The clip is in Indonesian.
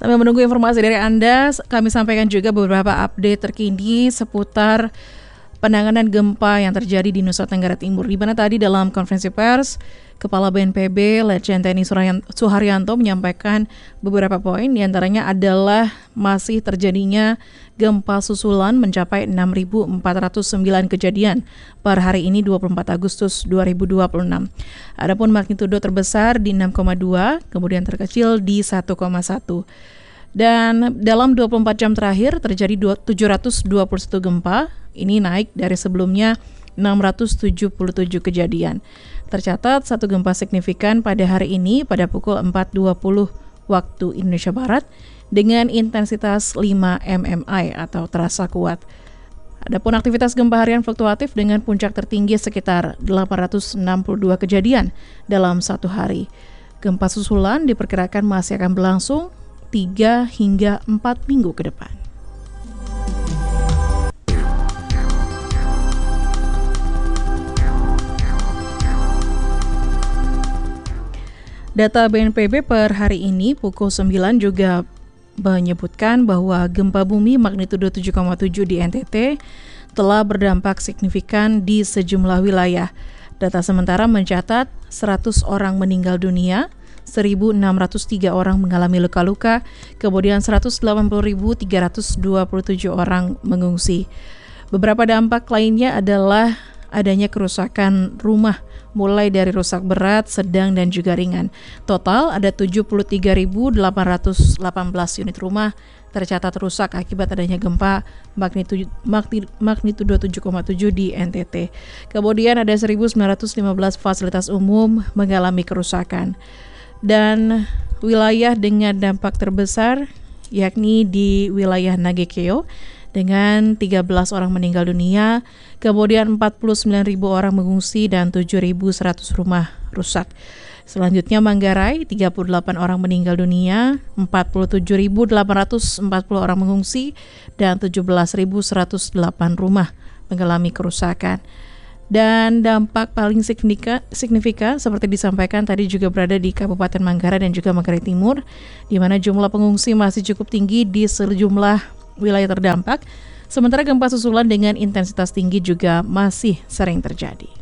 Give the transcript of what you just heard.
Sambil menunggu informasi dari Anda, kami sampaikan juga beberapa update terkini seputar penanganan gempa yang terjadi di Nusa Tenggara Timur, di mana tadi dalam konferensi pers, Kepala BNPB Letjen TNI Suharyanto menyampaikan beberapa poin, diantaranya adalah masih terjadinya gempa susulan mencapai 6.409 kejadian per hari ini 24 Agustus 2026. Adapun magnitudo terbesar di 6,2, kemudian terkecil di 1,1. Dan dalam 24 jam terakhir terjadi 721 gempa, ini naik dari sebelumnya 677 kejadian. Tercatat satu gempa signifikan pada hari ini pada pukul 4.20 waktu Indonesia Barat dengan intensitas 5 mmi atau terasa kuat. Adapun aktivitas gempa harian fluktuatif dengan puncak tertinggi sekitar 862 kejadian dalam satu hari. Gempa susulan diperkirakan masih akan berlangsung 3 hingga 4 minggu ke depan. Data BNPB per hari ini pukul 9 juga menyebutkan bahwa gempa bumi magnitudo 7,7 di NTT telah berdampak signifikan di sejumlah wilayah. Data sementara mencatat 100 orang meninggal dunia, 1.603 orang mengalami luka-luka, kemudian 180.327 orang mengungsi. Beberapa dampak lainnya adalah adanya kerusakan rumah, mulai dari rusak berat, sedang, dan juga ringan. Total ada 73.818 unit rumah tercatat rusak akibat adanya gempa magnitudo 7,7 di NTT. Kemudian ada 1.915 fasilitas umum mengalami kerusakan. Dan wilayah dengan dampak terbesar yakni di wilayah Nagekeo dengan 13 orang meninggal dunia, kemudian 49.000 orang mengungsi dan 7.100 rumah rusak. Selanjutnya Manggarai, 38 orang meninggal dunia, 47.840 orang mengungsi dan 17.108 rumah mengalami kerusakan. Dan dampak paling signifikan seperti disampaikan tadi juga berada di Kabupaten Manggarai dan juga Manggarai Timur, di mana jumlah pengungsi masih cukup tinggi di sejumlah wilayah terdampak, sementara gempa susulan dengan intensitas tinggi juga masih sering terjadi.